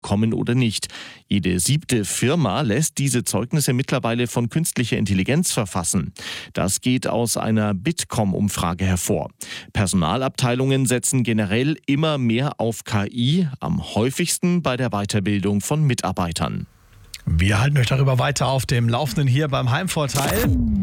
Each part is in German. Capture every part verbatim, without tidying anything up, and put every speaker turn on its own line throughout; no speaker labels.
bekommen oder nicht. Jede siebte Firma lässt diese Zeugnisse mittlerweile von künstlicher Intelligenz verfassen. Das geht aus einer Bitkom-Umfrage hervor. Personalabteilungen setzen generell immer mehr auf K I, am häufigsten bei der Weiterbildung von Mitarbeitern.
Wir halten euch darüber weiter auf dem Laufenden hier beim Heimvorteil.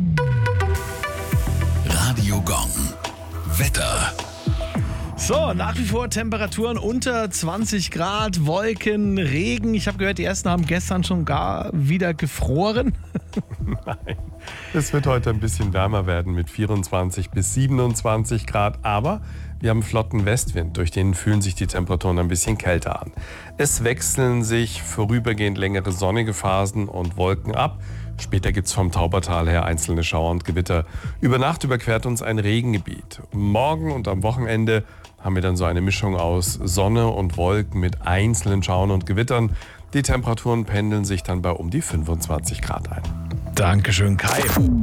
Radio Gong. Wetter.
So, nach wie vor Temperaturen unter zwanzig Grad, Wolken, Regen. Ich habe gehört, die ersten haben gestern schon gar wieder gefroren.
Nein, es wird heute ein bisschen wärmer werden mit vierundzwanzig bis siebenundzwanzig Grad, aber wir haben flotten Westwind, durch den fühlen sich die Temperaturen ein bisschen kälter an. Es wechseln sich vorübergehend längere sonnige Phasen und Wolken ab. Später gibt es vom Taubertal her einzelne Schauer und Gewitter. Über Nacht überquert uns ein Regengebiet. Morgen und am Wochenende haben wir dann so eine Mischung aus Sonne und Wolken mit einzelnen Schauern und Gewittern. Die Temperaturen pendeln sich dann bei um die fünfundzwanzig Grad ein.
Dankeschön, Kai.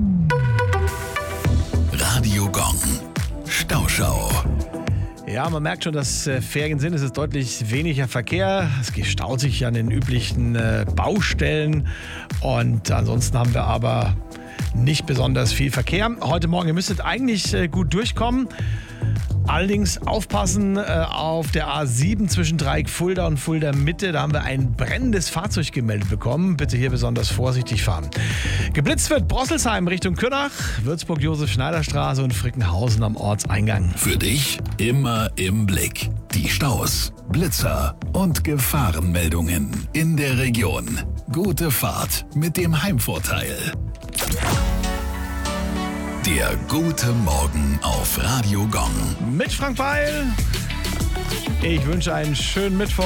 Radio Gong. Stauschau.
Ja, man merkt schon, dass äh, Ferien sind. Es ist deutlich weniger Verkehr. Es staut sich an den üblichen äh, Baustellen. Und ansonsten haben wir aber nicht besonders viel Verkehr. Heute Morgen, ihr müsstet eigentlich äh, gut durchkommen. Allerdings aufpassen äh, auf der A sieben zwischen Dreieck Fulda und Fulda Mitte. Da haben wir ein brennendes Fahrzeug gemeldet bekommen. Bitte hier besonders vorsichtig fahren. Geblitzt wird Brosselsheim Richtung Kürnach, Würzburg-Josef-Schneider-Straße und Frickenhausen am Ortseingang.
Für dich immer im Blick. Die Staus, Blitzer und Gefahrenmeldungen in der Region. Gute Fahrt mit dem Heimvorteil. Der gute Morgen auf Radio Gong.
Mit Frank Weil. Ich wünsche einen schönen Mittwoch.